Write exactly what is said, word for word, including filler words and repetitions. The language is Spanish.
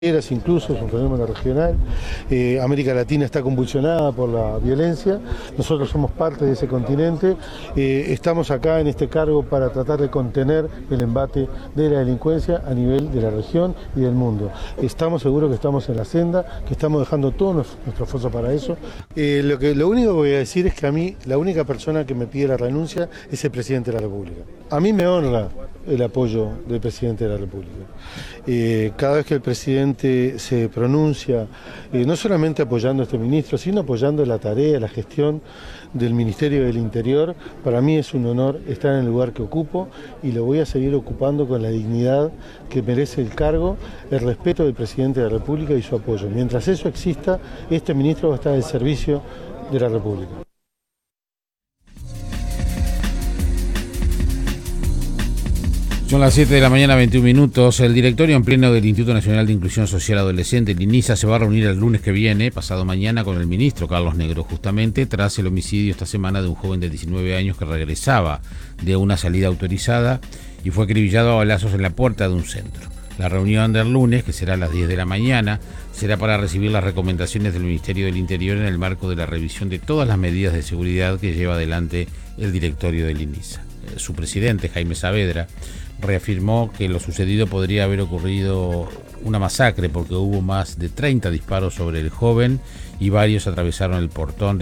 Incluso es un fenómeno regional. eh, América Latina está convulsionada por la violencia, nosotros somos parte de ese continente, eh, estamos acá en este cargo para tratar de contener el embate de la delincuencia a nivel de la región y del mundo. Estamos seguros que estamos en la senda, que estamos dejando todo nuestro esfuerzo para eso. Eh, lo, que, lo único que voy a decir es que a mí la única persona que me pide la renuncia es el presidente de la República. A mí me honra el apoyo del presidente de la República. Eh, cada vez que el presidente se pronuncia, eh, no solamente apoyando a este ministro, sino apoyando la tarea, la gestión del Ministerio del Interior, para mí es un honor estar en el lugar que ocupo y lo voy a seguir ocupando con la dignidad que merece el cargo, el respeto del presidente de la República y su apoyo. Mientras eso exista, este ministro va a estar al servicio de la República. Son las siete de la mañana, veintiún minutos. El directorio en pleno del Instituto Nacional de Inclusión Social Adolescente, el INISA, se va a reunir el lunes que viene, pasado mañana, con el ministro Carlos Negro, justamente tras el homicidio esta semana de un joven de diecinueve años que regresaba de una salida autorizada y fue acribillado a balazos en la puerta de un centro. La reunión del lunes, que será a las diez de la mañana, será para recibir las recomendaciones del Ministerio del Interior en el marco de la revisión de todas las medidas de seguridad que lleva adelante el directorio del INISA. Su presidente, Jaime Saavedra, reafirmó que lo sucedido podría haber ocurrido una masacre porque hubo más de treinta disparos sobre el joven y varios atravesaron el portón de